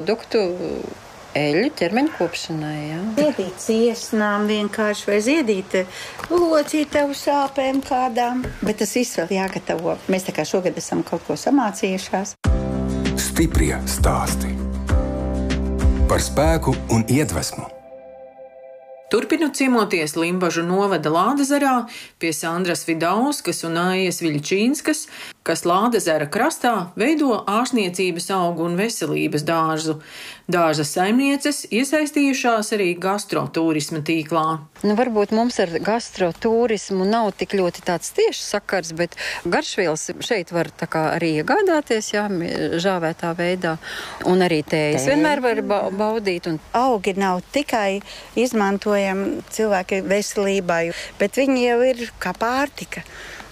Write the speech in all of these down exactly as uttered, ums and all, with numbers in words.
produktu eļļu ķermeņa kopšanai. Jā. Ziedīt ciesnām vienkārši vai ziedīt locīte uz sāpēm kādām. Bet tas viss vēl jāgatavo. Mēs tā kā šogad esam kaut ko samācījušās. Stiprie stāsti par spēku un iedvesmu. Turpinu ciemoties Limbažu novada Lādezerā pie Sandras Vidauskas un Aijas Viļčīnskas, kas Lādezera krastā veido ārstniecības augu un veselības dārzu. Dārza saimnieces iesaistījušās arī gastroturisma tīklā. Nu, varbūt mums ar gastroturismu nav tik ļoti tāds tieši sakars, bet garšvielas šeit var tā kā arī iegādāties, jā, žāvētā veidā. Un arī tējas vienmēr var baudīt. Un... Augi nav tikai izmantojami cilvēki veselībai, bet viņi jau ir kā pārtika.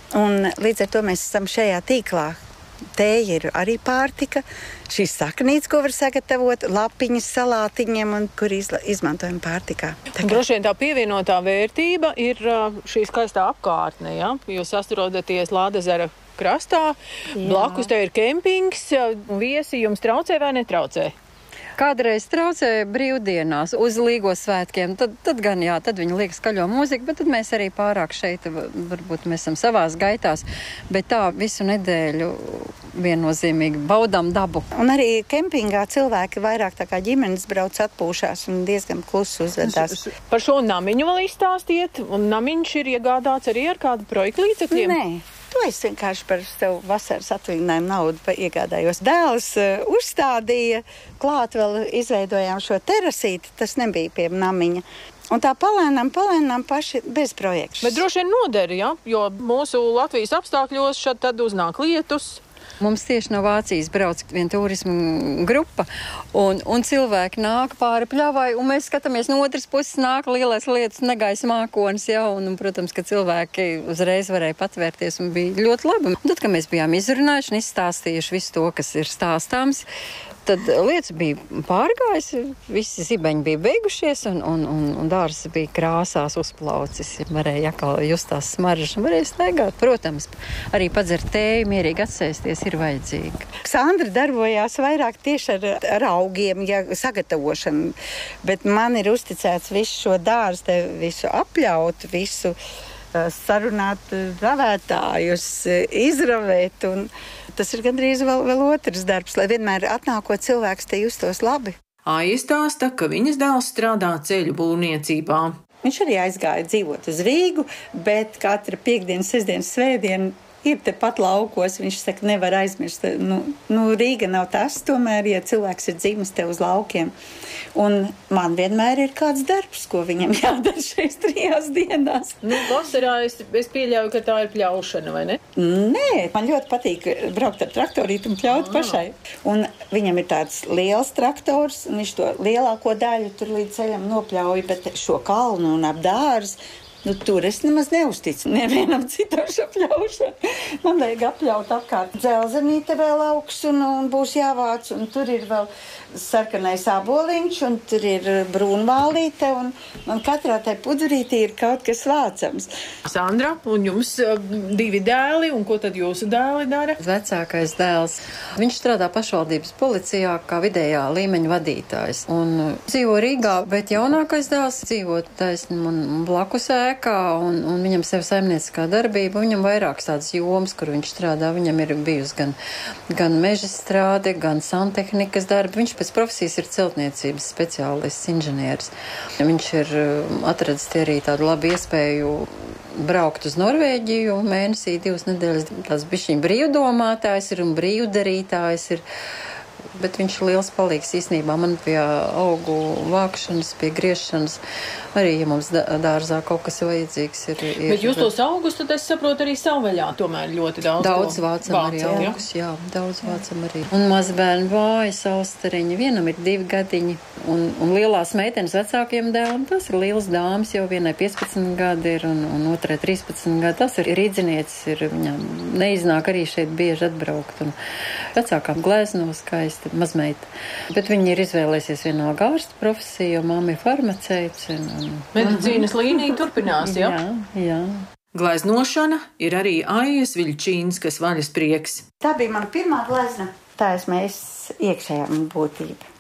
Un līdz ar to mēs esam šajā tīklā. Tēja ir arī pārtika, šīs saknītes, ko var sagatavot, lapiņas salātiņiem, un kur izla, izmantojam pārtikā. Droši vien tā pievienotā vērtība ir šī skaistā apkārtne, ja? Jūs atrodaties Lādezera krastā, jā. Blakus te ir kempings, viesi jums traucē vai netraucē? Kādreiz traucēja brīvdienās uz Līgo svētkiem, tad, tad gan jā, tad viņi liek skaļo mūziku, bet tad mēs arī pārāk šeit, varbūt mēs esam savās gaitās, bet tā visu nedēļu viennozīmīgi baudām dabu. Un arī kempingā cilvēki vairāk tā kā ģimenes brauc atpūšās un diezgan klusi uzvedās. Par šo namiņu vēl izstāstiet, un namiņš ir iegādāts arī ar kādu projektu līdzekļiem? Nē. To es vienkārši par savu vasaras atvaļinājumu naudu iegādājos. Dēls uh, uzstādīja, klāt vēl izveidojām šo terasīti, tas nebija pie namiņa. Un tā palēnām, palēnām paši bez projekta. Bet droši vien noder, ja? Jo mūsu Latvijas apstākļos šad tad uznāk lietus. Mums tieši no Vācijas brauc viena turismu grupa, un, un cilvēki nāk pāri pļavai, un mēs skatāmies no otras puses nāk lielais lietus negaisa mākonis, ja, un, un, protams, ka cilvēki uzreiz varēja patvērties, un bija ļoti labi. Un tad, kad mēs bijām izrunājuši un izstāstījuši visu to, kas ir stāstāms, tad lietas bija pārgājis, visi zibeņi bija beigušies, un, un, un, un dārzs bija krāsās uzplaucis. Varēja atkal just tās smaržas un varēja staigāt. Protams, arī padzert tēju, mierīgi atsēsties ir vajadzīga. Sandra darbojās vairāk tieši ar, ar augiem, ja, sagatavošanu, bet man ir uzticēts visu šo dārzu, te visu apļaut, visu uh, sarunāt ravētājus, izravēt un tas ir gandrīz vēl, vēl otrs darbs, lai vienmēr atnākot cilvēks te justos labi. Aija stāsta, ka viņas dēls strādā ceļu būvniecībā. Viņš arī aizgāja dzīvot uz Rīgu, bet katra piekdiena, sestdiena, svētdiena ir tepat laukos. Viņš saka, nevar aizmirst. Nu, nu, Rīga nav tas, tomēr, ja cilvēks ir dzīves te uz laukiem. Un man vienmēr ir kāds darbs, ko viņam jādara šeit trijās dienās. Nu, vasarā es, es pieļauju, ka tā ir pļaušana, vai ne? Nē, man ļoti patīk braukt ar traktorītu un pļaut pašai. Un viņam ir tāds liels traktors, un viņš to lielāko daļu tur līdz ceļam nopļauj, bet šo kalnu un ap dārzu, nu, tur es nemaz neuzticu nevienam citam šo pļaušanu. Man vajag apļaut apkārt. Dzelzenīte vēl augs un, un būs jāvāc, un tur ir vēl sarkanais āboliņš, un tur ir brūnvālīte, un man katrā tai pudurītī ir kaut kas vācams. Sandra, un jums uh, divi dēli, un ko tad jūsu dēli dara? Vecākais dēls, viņš strādā pašvaldības policijā kā vidējā līmeņa vadītājs, un dzīvo Rīgā, bet jaunākais dēls dzīvo taisni man blakus ēkā, un, un viņam sev saimnieciskā darbība, viņam vairākas tādas jomas, kur viņš strādā, viņam ir bijusi gan, gan meža strāde, gan santehnikas darbi, viņš pēc profesijas ir celtniecības speciālists, inženieris. Viņš ir atradis arī tādu labu iespēju braukt uz Norvēģiju mēnesī, divas nedēļas. Tās bišķiņ brīvdomātājs ir un brīvdarītājs ir, bet viņš ir liels palīgs īstenībā man pie augu vākšanas, pie griešanas. Arī, ja mums dārzā kaut kas vajadzīgs ir. ir bet jūs tos augus, tad es saprotu arī savvaļā tomēr ļoti daudz. Daudz vācam vāc, arī augus, jā. jā, daudz jā. vācam arī. Un mazbērnu vāja, saustariņi, vienam ir divi gadiņi, un, un lielās meitenes vecākiem dēlam, tas ir liels dāmas, jau vienai piecpadsmit gadi ir, un, un otrai trīspadsmit gadi. Tas ir rīdziniecis, ir viņam neiznāk arī šeit bieži atbraukt, un vecākām glēzno skaisti, mazmeita. Bet viņi ir izvēlēsies vienalga ārsta profesiju, jo mamma ir farmaceits, un medicīnas līnija turpinās, jā? Jā, jā. Gleznošana ir arī Aijas Viļčīnskas vaļas prieks. Tā bija mana pirmā glezna. Tā esmu es iekšējā būtība.